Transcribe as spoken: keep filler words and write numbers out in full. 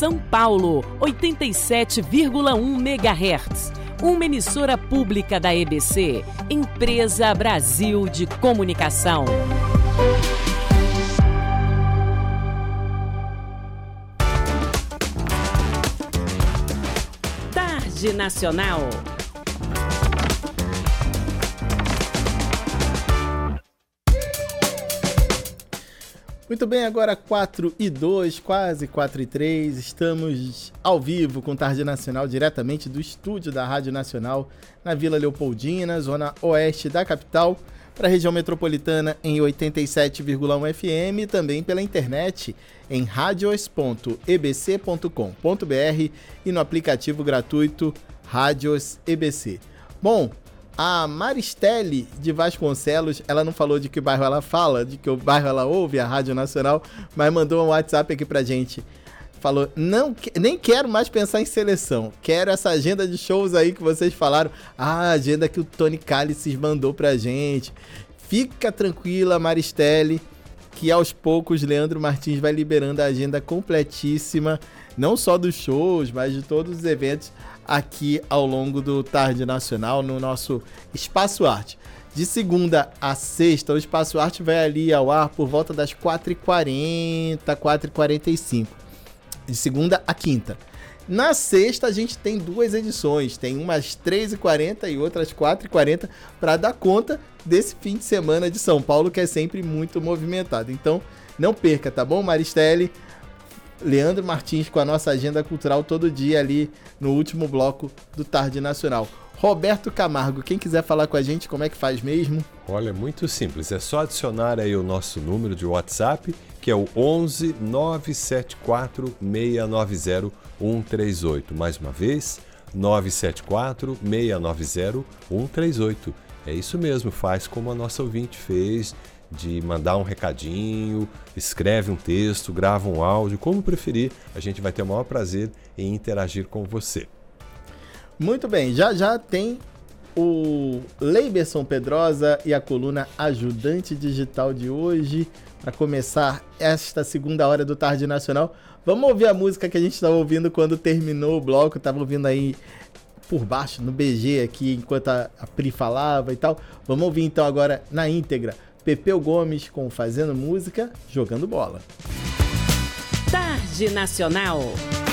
São Paulo, oitenta e sete vírgula um megahertz. Uma emissora pública da E B C, Empresa Brasil de Comunicação. Tarde Nacional. Muito bem, agora quatro e dois, quase quatro e três, estamos ao vivo com Tarde Nacional, diretamente do estúdio da Rádio Nacional, na Vila Leopoldina, zona oeste da capital, para a região metropolitana em oitenta e sete vírgula um F M e também pela internet em radios ponto e b c ponto com ponto b r e no aplicativo gratuito Rádios E B C. Bom, a Maristele de Vasconcelos, ela não falou de que bairro ela fala, de que bairro ela ouve a Rádio Nacional, mas mandou um WhatsApp aqui pra gente. Falou, não, nem quero mais pensar em seleção, quero essa agenda de shows aí que vocês falaram. Ah, a agenda que o Tony Cálices mandou pra gente. Fica tranquila, Maristele, que aos poucos Leandro Martins vai liberando a agenda completíssima, não só dos shows, mas de todos os eventos aqui ao longo do Tarde Nacional, no nosso Espaço Arte. De segunda a sexta, o Espaço Arte vai ali ao ar por volta das quatro e quarenta, quatro e quarenta e cinco. De segunda a quinta. Na sexta a gente tem duas edições, tem umas três e quarenta e outras quatro e quarenta para dar conta desse fim de semana de São Paulo que é sempre muito movimentado. Então não perca, tá bom, Maristele? Leandro Martins com a nossa agenda cultural todo dia ali no último bloco do Tarde Nacional. Roberto Camargo, quem quiser falar com a gente, como é que faz mesmo? Olha, muito simples, é só adicionar aí o nosso número de WhatsApp, que é o onze nove sete quatro seis nove zero um três oito. Mais uma vez, nove sete quatro seis nove zero um três oito. É isso mesmo, faz como a nossa ouvinte fez, de mandar um recadinho, escreve um texto, grava um áudio, como preferir, a gente vai ter o maior prazer em interagir com você. Muito bem, já já tem o Leiberson Pedrosa e a coluna Ajudante Digital de hoje, para começar esta segunda hora do Tarde Nacional. Vamos ouvir a música que a gente estava ouvindo quando terminou o bloco, estava ouvindo aí por baixo, no B G aqui, enquanto a Pri falava e tal. Vamos ouvir então agora na íntegra. Pepeu Gomes com Fazendo Música, Jogando Bola. Tarde Nacional.